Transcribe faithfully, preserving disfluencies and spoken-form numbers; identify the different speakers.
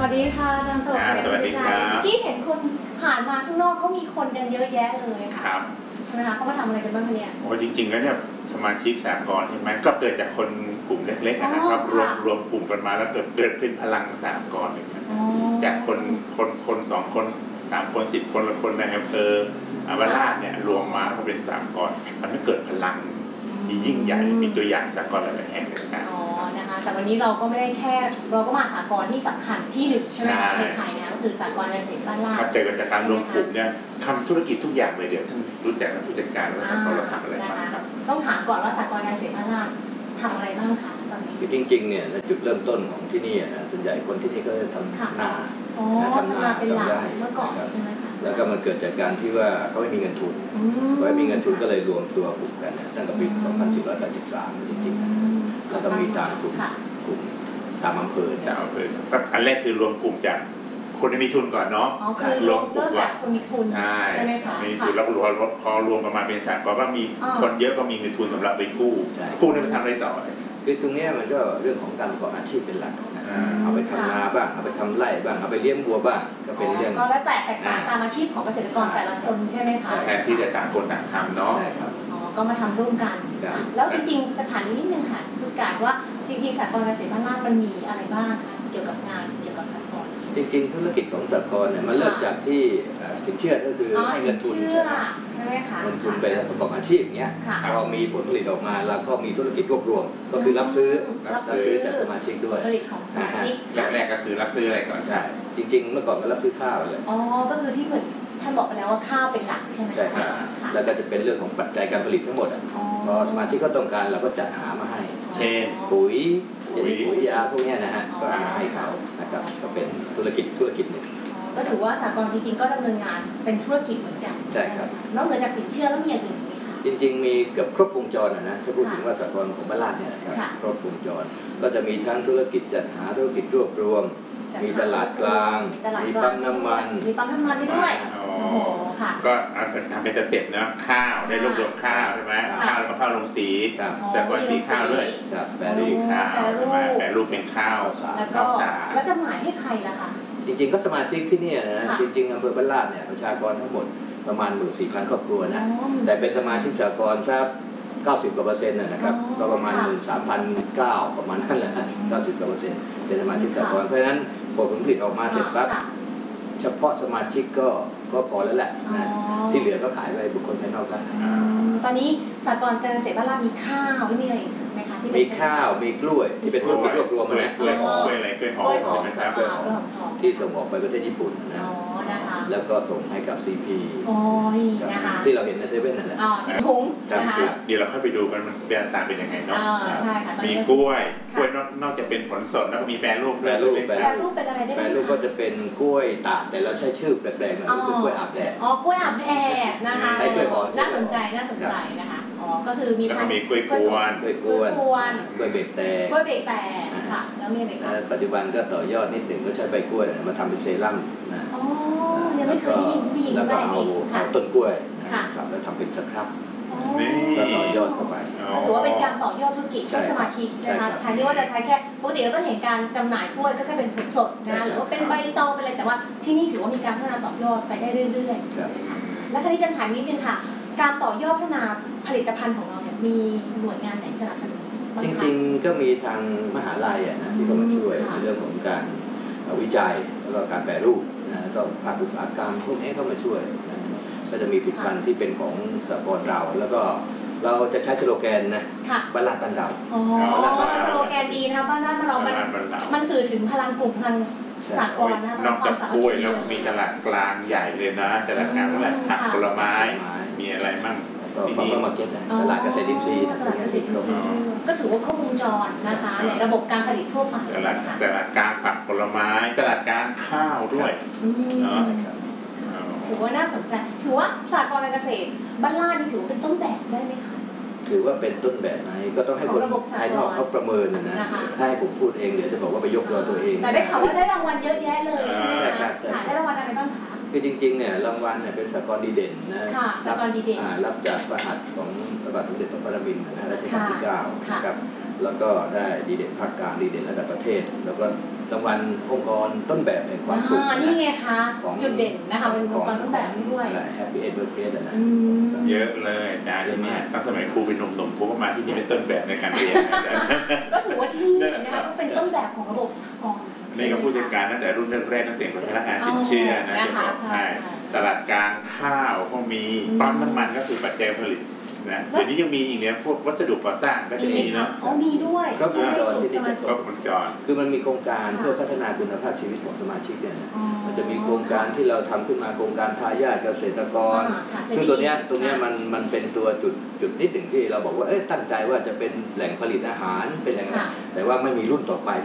Speaker 1: วัสดีค่ะอาจารย์สวัสดีสวัสดีครับเมื่อกี้เห็นคนผ่านมาข้างนอกเขามีคนกันเยอะแยะเลยค่ะใช่ไหมคะเขามาทำอะไรกันบ้างคะเนี่ย
Speaker 2: โอ้จริงๆแล้วเนี่ยสมาชิกสหกรณ์ใช่ไหมก็เกิดจากคนกลุ่มเล็กๆนะครับรวมรวมกลุ่มกันมาแล้วเกิดเกิดขึ้นพลังสหกรณ์จากคนคนคนสองคนสามคนสิบคนละคนในอำเภออาบาลาดเนี่ยรวมมาเขาเป็นสหกรณ์มันก็เกิดพลังที่ยิ่งใหญ่มีตัวอย่างสหกรณ์หลายๆแห่งเลยนะ
Speaker 1: อ๋อนะคะแต่วันนี้เราก็ไม่ได้แค่เราก็มาสหกรณ์ที่สำคัญที่หนึ่งใช่ไหมคะในไทยนะก็คือสหกรณ์เกษตรบ้านลาด
Speaker 2: ครับเกิดจากการรวมกลุ่มเนี่ยทำธุรกิจทุกอย่างเลยเดี๋ยวท่านรู้จักท่านผู้จัดการว่าสหกรณ์เราทำอะไรบ้างครับ
Speaker 1: ต้องถามก่อนว่าสหกรณ์เกษตรบ้านลาดทำอะไรบ้างคะตอนนี้
Speaker 3: จริงๆเนี่ยจุดเริ่มต้นของที่นี่นะส่วนใหญ่คนที่นี่ก็จะทำนา
Speaker 1: ทำนาเป็นหลักเมื่อก่อนใช่ไหมคะ
Speaker 3: แล้วก็มันเกิดจากการที่ว่าเขาไม่มีเงินทุนเขาไม่มีเงินทุนก็เลยรวมตัวกลุ่มกันตั้งแต่ปีสองพันสี่ร้อยแปดสิบสามจริงๆแล้วก็มีตามกลุ่มกลุ่มตามอำเภอ
Speaker 2: ตามอำเภออันแรกคือรวมกลุ่มจากคนที่มีทุนก่อนเนาะ
Speaker 1: รวมกลุ่มจากคนมีทุน
Speaker 2: ใช่ไหมคะมีทุนแล้วพอรวมกันมาเป็นสหกรณ์ว่ามีคนเยอะก็มีเงินทุนสำหรับไปกู้กู้นี่มันทำอะไรต่อ
Speaker 3: คือตรงนี้มันก็เรื่องของการประกอบอาชีพเป็นหลักเอาไปทำนาบ้างเอาไปทำไร่บ้างเอาไปเลี้ยงวัวบ้างก็เป็นเรื่อง
Speaker 1: ก็แล้วแต่แตกต่างตามอาชีพของเกษตรกรแต่ละคนใช่ไหมคะ
Speaker 2: แทนที่จะต่างคนต่างทำเนาะ
Speaker 3: ใช่ครับ
Speaker 1: อ๋อก็มาทำร่วมกันแล้วจริงๆสถานนี้นิดนึงค่ะผู้การว่าจริงๆสหกรณ์เกษตรบ้านลาดมันมีอะไรบ้างคะเกี่ยวกับงานเกี่ยวกับสหกรณ์
Speaker 3: จริงๆธุรกิจของสหกรณ์เนี่ยมันเริ่มจากที่สินเชื่อก็คือให้เงินทุนใช่ไหม
Speaker 1: ใช่ไหมคะ
Speaker 3: เงินทุนไปประกอบอาชีพอย่างเงี้ยพอมีผลผลิตออกมาแล้วก็มีธุรกิจรวบรวมก็คือรับซื้อรับซื้อจากสมาชิกด้วย
Speaker 1: ผลิตของสมาชิก
Speaker 2: แรกๆก็คือรับซื้ออะไรก่อน
Speaker 3: ใช่จริงๆเมื่อก่อนก็รับซื้อข้าวเลย
Speaker 1: อ๋อก็คือที่เหมือนท่านบอกไปแล้วว่าข้าวเป็นหลักใช่ไหม
Speaker 3: ใช่ครับแล้วก็จะเป็นเรื่องของปัจจัยการผลิตทั้งหมดพอสมาชิกก็ต้องการเราก็จัดหามาให้
Speaker 2: เช่น
Speaker 3: ปุ๋ยปุ๋ยยาพวกนี้นะฮะก็มาให้เขานะครับก็เป็นธุรกิจธุรกิจหนึ่ง
Speaker 1: ก็ถือว่าสหกรณ์จริงๆก็ดำเนินงานเป็นธุรกิจเหมือนกัน
Speaker 3: ใช่ครับ
Speaker 1: นอกเหนือจากสินเชื่อแล้วมีอย่างอื่นไหมคะ
Speaker 3: จริงๆมีเกือบครบวงจรนะถ้าพูดถึงว่าสหกรณ์ของบ้านลาดเนี่ยนะครับครบวงจรก็จะมีทั้งธุรกิจจัดหาธุรกิจรวบรวมมีตลาดกลางมีปั๊มน้ำมัน
Speaker 1: มีปั๊มน้ำมันด้วย
Speaker 2: ก็ทำเป็นสเต็ปนะข้าวได้รวบรวมข้าวใช่ไหมข้าวแล้วก็ข้าวลงสีสหกรณ์สีข้าวด้วย
Speaker 3: แปรรูป
Speaker 2: ข้าวใช่ไหมแปรรูปเป็นข้าวข้าวสาร
Speaker 1: แล้วจำหน่ายให้ใครล่ะคะ
Speaker 3: จริงๆก็สมาชิกที่นี่นะจริงๆอำเภอบ้านลาดเนี่ยประชากรทั้งหมดประมาณ หนึ่งหมื่นสี่พัน ครอบครัวนะแต่เป็นสมาชิกสหกรณ์สักเก้าสิบกว่าเปอร์เซ็นต์นะครับก็ประมาณ หนึ่งหมื่นสามพันเก้าร้อย ประมาณนั้นแหละเก้าสิบกว่าเปอร์เซ็นต์เป็นสมาชิกสหกรณ์เพราะฉะนั้นผลผลิตออกมาเสร็จปั๊บเฉพาะสมาชิกก็ก็พอแล้วแหละนะที่เหลือก็ขายไปบุคคลภายนอกได้
Speaker 1: ตอนนี้สหกรณ์เกษตรบ้านลาดมีข้าวหรือมีอะไรไหมคะที่
Speaker 3: มีข้าวมีกล้วยที่เป็นธุรกิจรวบรวมนะ
Speaker 2: กล้วยหอมกล้วยอะไรกล้วยหอม
Speaker 1: กล้วยหอม
Speaker 3: ที่ส่งออกไปประเทศญี่ปุ่นนะแล้วก็ส่งให้กับ ซี พี ที่เราเห็นในเซเว่นนั่นแหละ
Speaker 1: ที่ถุง
Speaker 2: นะคะเดี๋ยวเราเข้าไปดูกันมันเป็นต่างเป็นยังไงเนาะมีกล้วยกล้วยนอกจากเป็นผลสดแล้วก็มีแปรรูป
Speaker 3: แปรรูป
Speaker 1: แปรรูปเป็นอะไรได้ไหม
Speaker 3: แปรรูปก็จะเป็นกล้วยตากแต่เราใช้ชื่อแปลกๆหน่อยคือกล้วยอาบแดด
Speaker 1: อ๋อกล้วยอาบแดดนะคะน่าสนใจน่าสนใจนะคะอ๋อก็คือมี
Speaker 2: ทั้งมีกล้วยกวน
Speaker 3: กล้วยกวนกล้วยเบรกแตก
Speaker 1: กล้วยเบรกแตกค่ะแล้วมีอะไรคะ
Speaker 3: ปัจจุบันก็ต่อยอดนิดหนึ่งก็ใช้ใบกล้วยมาทำเป็นเซรั่มนะ
Speaker 1: อ๋อยังไม่เคยได้ยินได้ยิน
Speaker 3: แล้วก็เอาเอาต้นกล้วยสับแล้วทำเป็นสครับก็ต่อยอดเข้าไป
Speaker 1: ถือว่าเป็นการต่อยอดธุรกิจให้สมาชิกนะคะแทนที่ว่าจะใช้แค่ปกติเราก็เห็นการจำหน่ายกล้วยก็แค่เป็นผลสดนะหรือว่าเป็นใบตองเป็นอะไรแต่ว่าที่นี่ถือว่ามีการพัฒนาต่อยอดไปได้เรื่อยๆและคราวนี้จะถามนิดนึงค่ะการต่อยอดพัฒนาผลิตภัณฑ์ของเราเนี่ยมีหน่วยงานไหนสนับสนุน
Speaker 3: จริงๆก็มีทางมหาลัยนะที่เข้ามาช่วยในเรื่องของการวิจัยแล้วก็การแปรรูปนะแล้วก็ภาคอุตสาหกรรมพวกนี้เข้ามาช่วยก็จะมีผลิตภัณฑ์ที่เป็นของสหกรณ์เราแล้วก็เราจะใช้สโลแกนนะบ้านลาดบ้านเรา
Speaker 1: อ๋อสโลแกนดีนะคะบ้านลาดบ้านเรามันมันสื่อถึงพลังกลุ่มพลังสหกรณ์นะ
Speaker 2: นอกจากกล้วยแล้วมีตลาดกลางใหญ่เลยนะตลาดกลางอะไรผักผลไม้มีอะไรมั่ง
Speaker 3: ที่นี่มาร์เก็ตตลาดเกษตรอินทรีย์
Speaker 1: ตลาดเกษตรอินทรีย์ก็ถือว่าครบวงจรนะคะในระบบการผลิตทั่วไป
Speaker 2: ตลาดตลาดกลางผักผลไม้ตลาดกลางข้าวด้วยเนาะ
Speaker 1: ถือว่าน่าสนใจถือว่าสหกรณ์การเกษตรบ้านลาดนี่ถือเป็นต้นแบบได้ไหมคะ
Speaker 3: ถือว่าเป็นต้นแบบไหนก็ต้องให้คนภายนอกเขาประเมินนะนะถ้าให้ผมพูดเองเดี๋ยวจะบอกว่าไปยกยอตัวเอง
Speaker 1: แต่ได้ข่าวว่าได้รางวัลเยอะแยะเลยใช่ไหมคะได้รางวัลอะไรบ้างคะ
Speaker 3: คือจริงๆเนี่ยรางวัลเนี่ยเป็นสหกรณ์ดีเด่นนะ
Speaker 1: สหกรณ์ดีเด่น
Speaker 3: รับจากพระหัตถ์ของพระบาทสมเด็จพระปรมินทรนะรัชกาลที่เก้านะครับแล้วก็ได้ดีเด่นภาคกลางดีเด่นระดับประเทศแล้วก็รางวัลองค์กรต้นแบบแห่งความสุข
Speaker 1: อ่านี่ไงคะ
Speaker 3: ของ
Speaker 1: จุดเด่นนะคะเป็นองค์กรต้นแบบนี้ด้วย
Speaker 3: แฮปปี้เอ็ดเวิร์ดเพสนะ
Speaker 1: อืม
Speaker 2: เยอะเลยอาจารย์ที่เนี่ยตั้งสมัยครูเป็นหนุ่มๆพวกก็มาที่นี่เป็นต้นแบบในการเรียนอาจารย์
Speaker 1: ก็ถือว่าที่นี่นะคะก็เป็นต้นแบบของระบบสหกรณ์
Speaker 2: นี่ก็ผู้จัดการตั้งแต่รุ่นแรกๆตั้งแต่พนักงานสินเชื่อนะจะบอกให้ตลาดกลางข้าวก็มีปั๊มน้ำมันก็คือปัจจัยผลิตนะเดี๋ยวนี้ยังมีอีกเนี่ยพวกวัสดุก่อสร้างก็จะมีเนาะ
Speaker 1: อ๋อมีด้วย
Speaker 3: ครบวงจรที่นี่จะ
Speaker 2: ครบวงจร
Speaker 3: คือมันมีโครงการเพื่อพัฒนาคุณภาพชีวิตของสมาชิกเนี่ยนะมันจะมีโครงการที่เราทำขึ้นมาโครงการทายาทเกษตรกรซึ่งตัวเนี้ยตัวเนี้ยมันมันเป็นตัวจุดจุดนิดหนึ่งที่เราบอกว่าเอ้ยตั้งใจว่าจะเป็นแหล่งผลิตอาหารเป็นแหล่งแต่ว่าไม่มีรุ่นต่อไป